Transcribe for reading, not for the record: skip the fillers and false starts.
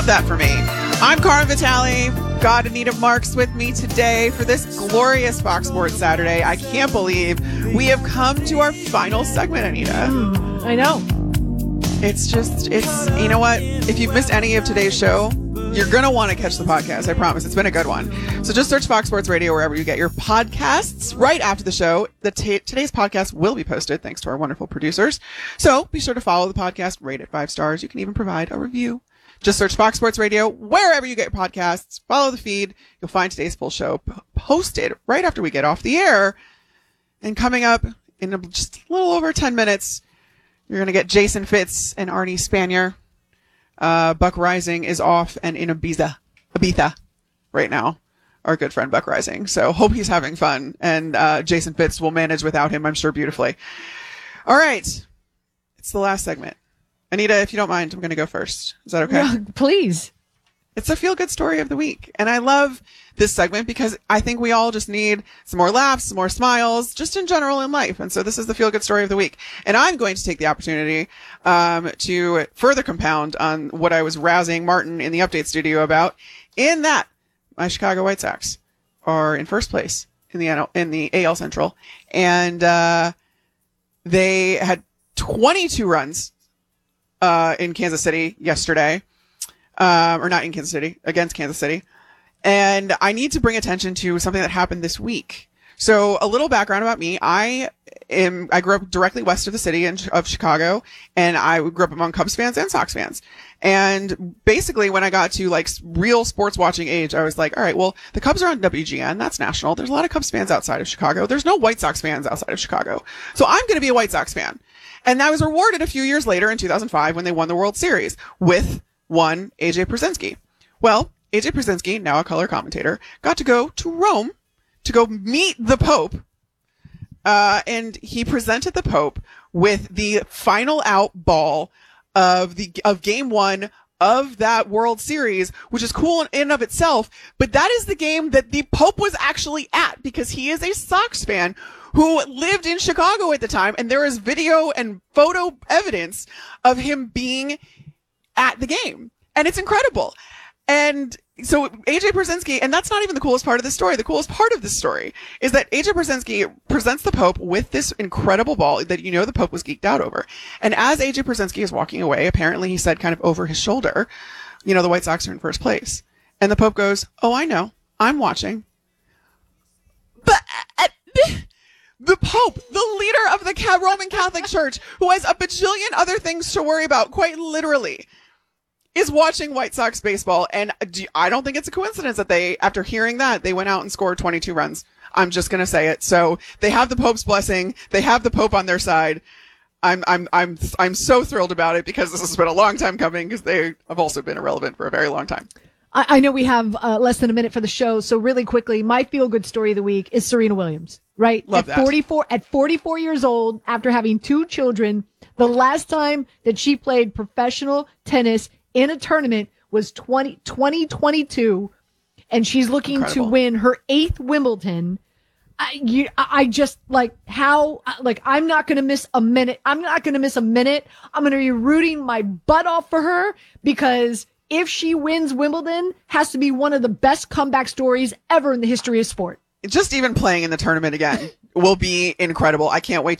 that for me. I'm Cara Vitale. Got Anita Marks with me today for this glorious Fox Sports Saturday. I can't believe we have come to our final segment, Anita. I know. It's you know what? If you've missed any of today's show, you're going to want to catch the podcast. I promise. It's been a good one. So just search Fox Sports Radio wherever you get your podcasts. Right after the show, today's podcast will be posted thanks to our wonderful producers. So be sure to follow the podcast, rate it 5 stars. You can even provide a review. Just search Fox Sports Radio wherever you get your podcasts. Follow the feed. You'll find today's full show posted right after we get off the air. And coming up in just a little over 10 minutes, you're going to get Jason Fitz and Arnie Spanier. Buck Rising is off and in Ibiza right now. Our good friend Buck Rising. So hope he's having fun. And Jason Fitz will manage without him, I'm sure, beautifully. All right. It's the last segment. Anita, if you don't mind, I'm going to go first. Is that okay? Yeah, please. It's a feel-good story of the week. And I love this segment because I think we all just need some more laughs, some more smiles, just in general in life. And so this is the feel-good story of the week. And I'm going to take the opportunity to further compound on what I was rousing Martin in the update studio about, in that my Chicago White Sox are in first place in the AL Central. And they had 22 runs in Kansas City yesterday. Or not in Kansas City, against Kansas City. And I need to bring attention to something that happened this week. So a little background about me. I grew up directly west of the city of Chicago, and I grew up among Cubs fans and Sox fans. And basically when I got to like real sports watching age, I was like, all right, well, the Cubs are on WGN. That's national. There's a lot of Cubs fans outside of Chicago. There's no White Sox fans outside of Chicago. So I'm going to be a White Sox fan. And I was rewarded a few years later in 2005 when they won the World Series with one AJ Pierzynski. Well, AJ Pierzynski, now a color commentator, got to go to Rome to go meet the Pope. And he presented the Pope with the final out ball of game 1 of that World Series, which is cool in and of itself. But that is the game that the Pope was actually at, because he is a Sox fan who lived in Chicago at the time. And there is video and photo evidence of him being at the game. And it's incredible. And so AJ Pierzynski, and that's not even the coolest part of the story. The coolest part of the story is that AJ Pierzynski presents the Pope with this incredible ball that the Pope was geeked out over. And as AJ Pierzynski is walking away, apparently he said kind of over his shoulder, the White Sox are in first place. And the Pope goes, "Oh, I know. I'm watching." But the Pope, the leader of the Roman Catholic Church, who has a bajillion other things to worry about, quite literally, is watching White Sox baseball. And I don't think it's a coincidence that after hearing that, they went out and scored 22 runs. I'm just going to say it. So they have the Pope's blessing. They have the Pope on their side. I'm so thrilled about it, because this has been a long time coming, because they have also been irrelevant for a very long time. I know we have less than a minute for the show, so really quickly, my feel-good story of the week is Serena Williams, right? Love that. At 44 years old, after having 2 children, the last time that she played professional tennis in a tournament was 2022, and she's looking to win her 8th Wimbledon. I just I'm not going to miss a minute. I'm going to be rooting my butt off for her, because if she wins Wimbledon, has to be one of the best comeback stories ever in the history of sport. Just even playing in the tournament again will be incredible. I can't wait